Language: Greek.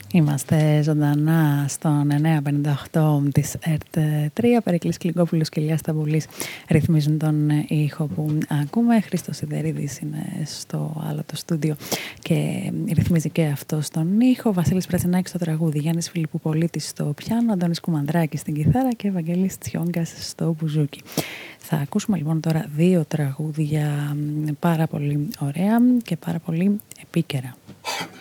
Είμαστε ζωντανά στον 958 της ΕΡΤ3. Περικλής Κλικόπουλος και Ηλίας Σταμπουλής ρυθμίζουν τον ήχο που ακούμε. Χρήστος Σιδερίδης είναι στο άλλο το στούντιο και ρυθμίζει και αυτό στον ήχο. Βασίλης Πρασινάκης στο τραγούδι, Γιάννης Φιλιπποπολίτης στο πιάνο, Αντώνης Κουμανδράκης στην κιθάρα και Ευαγγέλης Τσιόγκας στο μπουζούκι. Θα ακούσουμε λοιπόν τώρα δύο τραγούδια πάρα πολύ ωραία και πάρα πολύ επίκαιρα.